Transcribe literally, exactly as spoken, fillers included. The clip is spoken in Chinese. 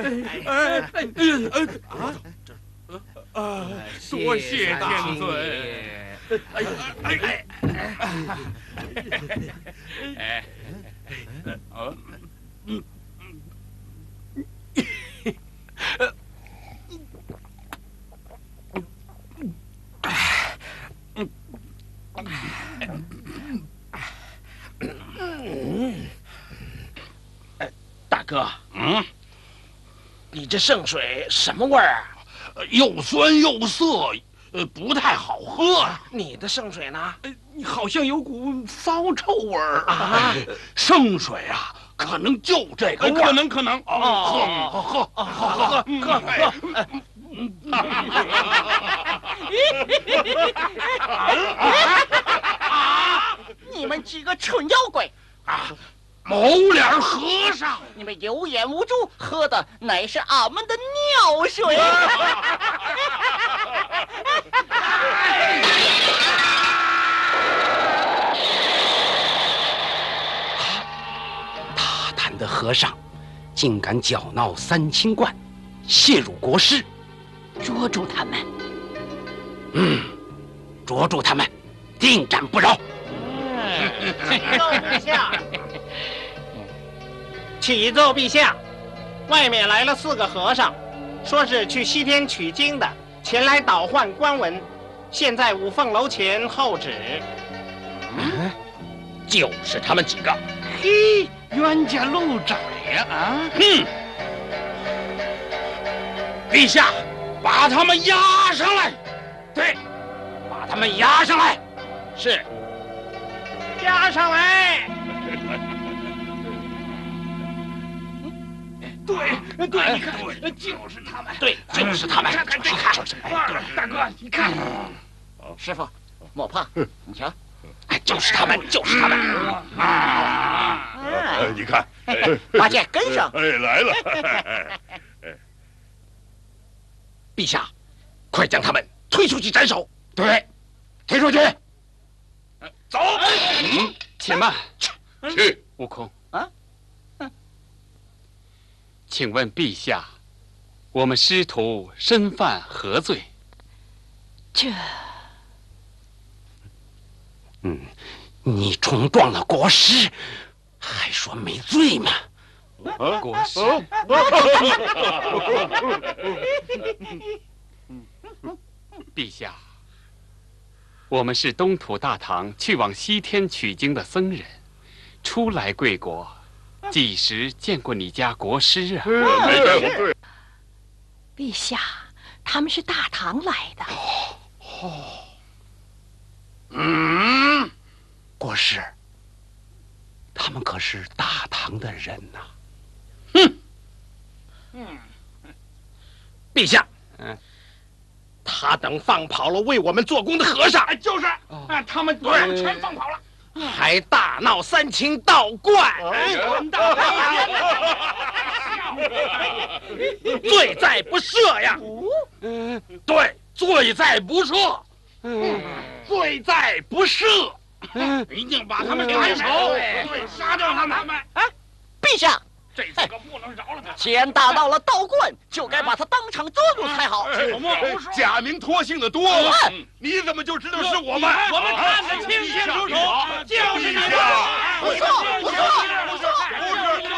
哎哎啊！啊！多谢天尊！哎哎哎哎哎！哦，嗯嗯，大哥， 嗯， 你这圣水什么味儿啊？ 又酸又涩，呃，不太好喝。 你的圣水呢？ 你好像有股骚臭味儿啊！ 圣水啊，可能就这个味儿。可能可能。 哦， 喝喝喝喝喝喝喝。 你们几个蠢妖怪啊！毛脸和尚， 你们有眼无珠，喝的乃是俺们的尿水。 大胆的和尚，竟敢搅闹三清观，亵渎国师， 捉住他们！ 嗯，捉住他们，定斩不饶！ 启奏陛下，启奏陛下，外面来了四个和尚，说是去西天取经的，前来倒换官文，现在五凤楼前候旨。 嗯，就是他们几个。 嘿，冤家路窄呀！啊，哼！陛下，把他们押上来。 对，把他们押上来。是。 押上来！ 对对，你看，就是他们， 对，就是他们。 看看这个，大哥，你看， 师傅，莫怕，你瞧， 哎，就是他们，就是他们。 啊！ 你看， 八戒跟上。 哎，来了。 陛下，快将他们推出去斩首。 对， 推出去。 走。 嗯，且慢。 去。 悟空啊， 请问陛下，我们师徒身犯何罪？ 这， 嗯，你冲撞了国师，还说没罪吗？ 啊、国师。陛下，我们是东土大唐去往西天取经的僧人，初来贵国，几时见过你家国师啊？ 没见过。对。 陛下，他们是大唐来的。 哦。嗯，国师，他们可是大唐的人呐。 哼。嗯。 陛下。 嗯。 他等放跑了为我们做工的和尚， 就是，啊，他们对全放跑了， 还大闹三清道观， 混蛋！ 罪在不赦呀！ 嗯，对，罪在不赦，嗯，罪在不赦，嗯，一定把他们斩首，对，杀掉他们。 哎，陛下。 这四个不能饶了他！ 既然大闹了道观，就该把他当场捉住才好。 假名托姓的多，你怎么就知道是我们？ 我们看得清清楚楚，就是你们！ 不错，不错，不错， 不是，